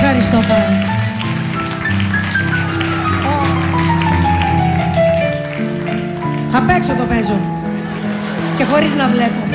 Ευχαριστώ πάρα. Απ' έξω το παίζω. Και χωρίς να βλέπω.